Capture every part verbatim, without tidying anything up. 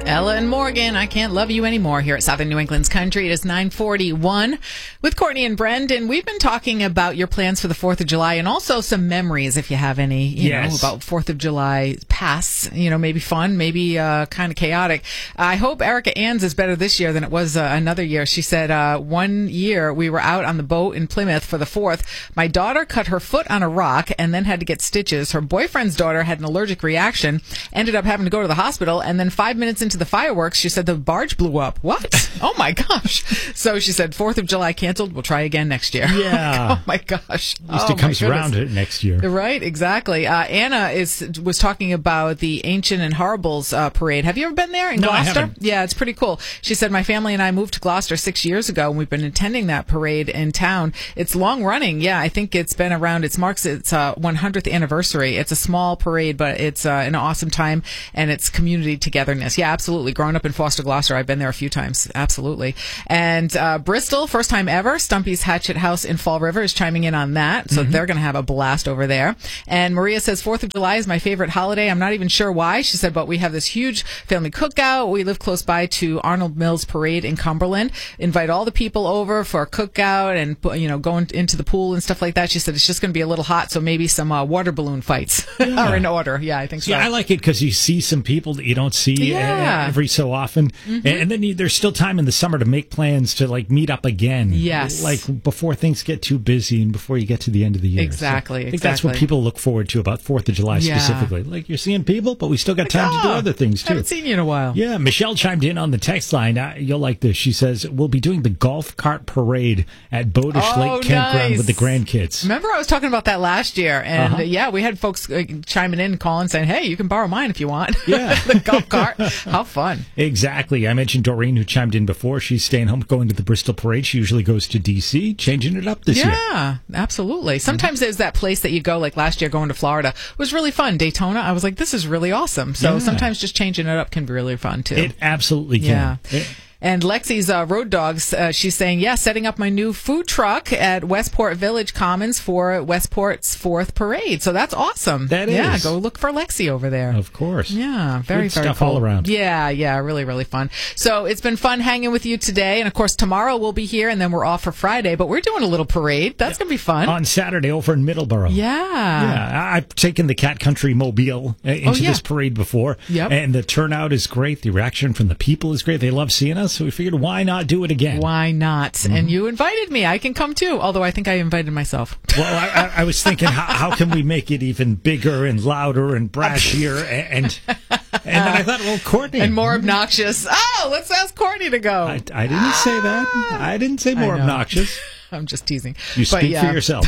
Ella and Morgan, I Can't Love You Anymore here at Southern New England's Country. It is nine forty-one with Courtney and Brendan. We've been talking about your plans for the fourth of July and also some memories, if you have any, you yes. know, about fourth of July past, you know, maybe fun, maybe uh, kind of chaotic. I hope Erica Ann's is better this year than it was uh, another year. She said uh, one year we were out on the boat in Plymouth for the fourth. My daughter cut her foot on a rock and then had to get stitches. Her boyfriend's daughter had an allergic reaction, ended up having to go to the hospital, and then five minutes into the fireworks, she said the barge blew up. What? Oh my gosh. So she said fourth of July canceled. We'll try again next year. Yeah. Oh my gosh. At least oh it comes around it next year. Right, exactly. Uh, Anna is was talking about the Ancient and Horribles uh, parade. Have you ever been there in no, Gloucester? I haven't. Yeah, it's pretty cool. She said my family and I moved to Gloucester six years ago, and we've been attending that parade in town. It's long running. Yeah, I think it's been around. It marks its uh, one hundredth anniversary. It's a small parade, but it's uh, an awesome time, and it's community togetherness. Yeah, absolutely. Growing up in Foster, Gloucester, I've been there a few times. Absolutely. And uh, Bristol, first time ever, Stumpy's Hatchet House in Fall River is chiming in on that. So mm-hmm. they're going to have a blast over there. And Maria says fourth of July is my favorite holiday. I'm not even sure why. She said, but we have this huge family cookout. We live close by to Arnold Mills Parade in Cumberland. Invite all the people over for a cookout and, you know, going into the pool and stuff like that. She said it's just going to be a little hot, so maybe some uh, water balloon fights yeah. are in order. Yeah, I think so. Yeah, I like it because you see some people that you don't see yeah. every so often. Mm-hmm. And then you, there's still time in the summer to make plans to, like, meet up again. Yes. Like, before things get too busy and before you get to the end of the year. Exactly, so I think exactly. that's what people look forward to about fourth of July yeah. specifically. Like, you're seeing people, but we still got time like, oh, to do other things, too. I haven't seen you in a while. Yeah, Michelle chimed in on the text line. Uh, you'll like this. She says, we'll be doing the golf cart parade at Bodish oh, Lake Campground nice. with the grandkids. Remember I was talking about that last year, and uh-huh. uh, yeah, we had folks uh, chiming in and calling saying, hey, you can borrow mine if you want. Yeah. The golf cart. How fun. Exactly. I mentioned Doreen, who chimed in before. She's staying home, going to the Bristol Parade. She usually goes to D C, changing it up this yeah, year. Yeah, absolutely. Sometimes mm-hmm. there's that place that you go, like last year going to Florida. It was really fun. Daytona, I was like, this is really awesome. So yeah. sometimes just changing it up can be really fun, too. It absolutely can. Yeah. It- And Lexi's uh, Road Dogs, uh, she's saying, yeah, setting up my new food truck at Westport Village Commons for Westport's fourth parade. So that's awesome. That is. Yeah, go look for Lexi over there. Of course. Yeah, very, Good very stuff cool. all around. Yeah, yeah, really, really fun. So it's been fun hanging with you today. And, of course, tomorrow we'll be here, and then we're off for Friday. But we're doing a little parade. That's yeah. going to be fun. On Saturday over in Middleborough. Yeah. Yeah, I've taken the Cat Country Mobile uh, into oh, yeah. this parade before. Yep. And the turnout is great. The reaction from the people is great. They love seeing us. So we figured, why not? Not do it again. Why not? Mm-hmm. And you invited me. I can come too. Although I think I invited myself. Well, I, I, I was thinking, how, how can we make it even bigger and louder and brashier? and and then I thought, well, Courtney. And more obnoxious. Oh, let's ask Courtney to go. I, I didn't say that. I didn't say more obnoxious. I'm just teasing. You speak but, yeah. for yourself.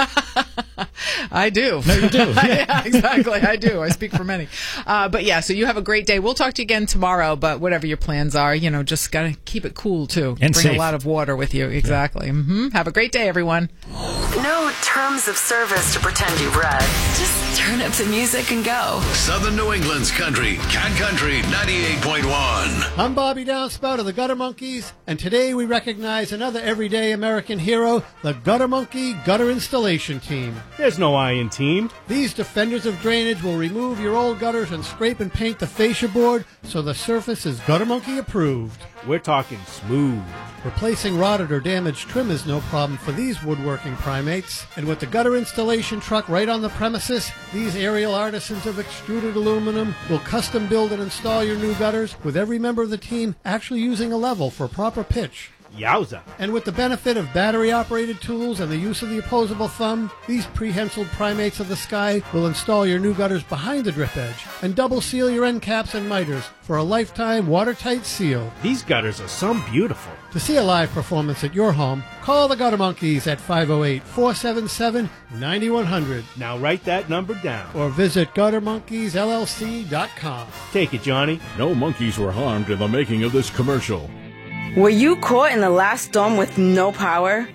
I do. No, you do. Yeah. yeah, exactly. I do. I speak for many. Uh, but yeah, so you have a great day. We'll talk to you again tomorrow, but whatever your plans are, you know, just got to keep it cool, too. And Bring safe. a lot of water with you. Exactly. Yeah. Mm-hmm. Have a great day, everyone. No terms of service to pretend you've read. Just turn up the music and go. Southern New England's Country, Cat Country ninety-eight point one. I'm Bobby Downspout of the Gutter Monkeys, and today we recognize another everyday American hero, the Gutter Monkey Gutter Installation Team. There's no I in team. These defenders of drainage will remove your old gutters and scrape and paint the fascia board so the surface is Gutter Monkey approved. We're talking smooth. Replacing rotted or damaged trim is no problem for these woodworking primates. And with the gutter installation truck right on the premises, these aerial artisans of extruded aluminum will custom build and install your new gutters, with every member of the team actually using a level for proper pitch. Yowza. And with the benefit of battery-operated tools and the use of the opposable thumb, these prehensiled primates of the sky will install your new gutters behind the drip edge and double seal your end caps and miters for a lifetime watertight seal. These gutters are so beautiful. To see a live performance at your home, call the Gutter Monkeys at five oh eight, four seven seven, nine one zero zero. Now write that number down. Or visit gutter monkeys L L C dot com. Take it, Johnny. No monkeys were harmed in the making of this commercial. Were you caught in the last storm with no power?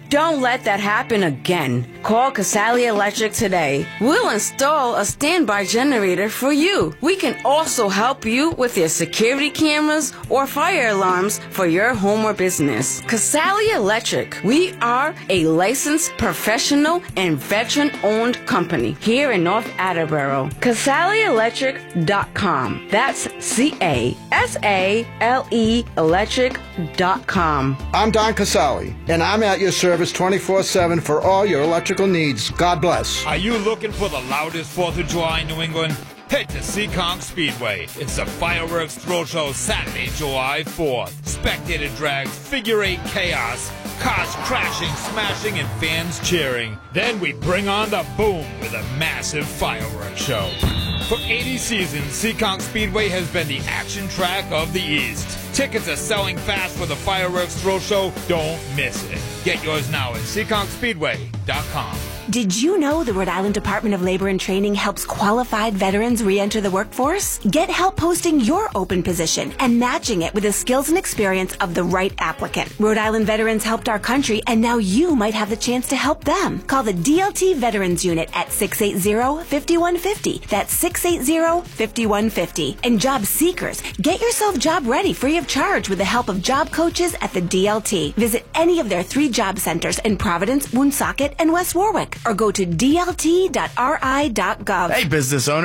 Don't let that happen again. Call Casali Electric today. We'll install a standby generator for you. We can also help you with your security cameras or fire alarms for your home or business. Casali Electric. We are a licensed professional and veteran-owned company here in North Attleboro. Casali Electric dot com. That's C A S A L E electric dot com. I'm Don Casali, and I'm at your service twenty-four seven for all your electrical needs. God bless. Are you looking for the loudest fourth of July in New England? Head to Seekonk Speedway. It's the Fireworks Thrill Show Saturday, July fourth. Spectator drags, figure eight chaos, cars crashing, smashing, and fans cheering. Then we bring on the boom with a massive fireworks show. For eighty seasons, Seekonk Speedway has been the action track of the East. Tickets are selling fast for the Fireworks Thrill Show. Don't miss it. Get yours now at Seekonk Speedway dot com. Did you know the Rhode Island Department of Labor and Training helps qualified veterans re-enter the workforce? Get help posting your open position and matching it with the skills and experience of the right applicant. Rhode Island veterans helped our country, and now you might have the chance to help them. Call the D L T Veterans Unit at six eight zero, five one five zero. That's six eight zero, five one five zero. And job seekers, get yourself job ready free of charge with the help of job coaches at the D L T. Visit any of their three job centers in Providence, Woonsocket, and West Warwick, or go to D L T dot R I dot gov. Hey, business owner.